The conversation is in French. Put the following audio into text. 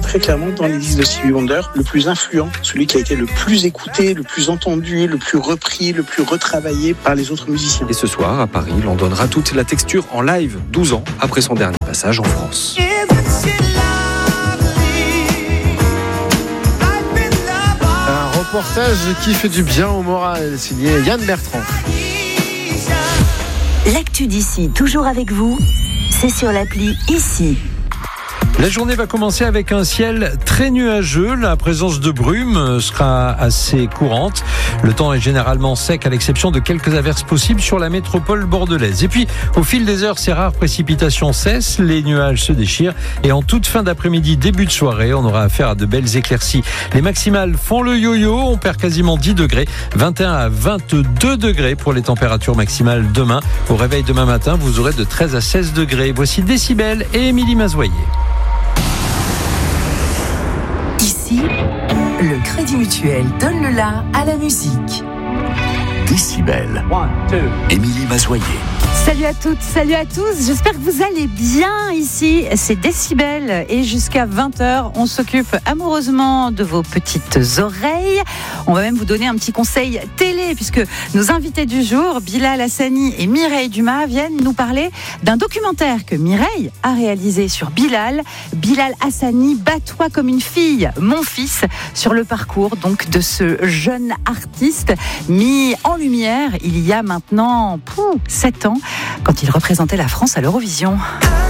très clairement dans les disques de Stevie Wonder, le plus influent, celui qui a été le plus écouté, le plus entendu, le plus repris, le plus retravaillé par les autres musiciens. Et ce soir, à Paris, l'on donnera toute la texture en live, 12 ans après son dernier passage en France. Un reportage qui fait du bien au moral, signé Yann Bertrand. L'actu d'ici, toujours avec vous, c'est sur l'appli Ici. La journée va commencer avec un ciel très nuageux. La présence de brume sera assez courante. Le temps est généralement sec à l'exception de quelques averses possibles sur la métropole bordelaise. Et puis, au fil des heures, ces rares précipitations cessent, les nuages se déchirent et en toute fin d'après-midi, début de soirée, on aura affaire à de belles éclaircies. Les maximales font le yo-yo, on perd quasiment 10 degrés, 21 à 22 degrés pour les températures maximales demain. Au réveil demain matin, vous aurez de 13 à 16 degrés. Voici Décibel et Émilie Mazoyer. Ici, le Crédit Mutuel donne le la à la musique. Décibel. Émilie Mazoyer. Salut à toutes, salut à tous. J'espère que vous allez bien ici. C'est Décibel et jusqu'à 20h, on s'occupe amoureusement de vos petites oreilles. On va même vous donner un petit conseil télé puisque nos invités du jour, Bilal Hassani et Mireille Dumas, viennent nous parler d'un documentaire que Mireille a réalisé sur Bilal. Bilal Hassani, Bats-toi comme une fille, mon fils, sur le parcours donc de ce jeune artiste mis en lumière il y a maintenant 7 ans quand il représentait la France à l'Eurovision.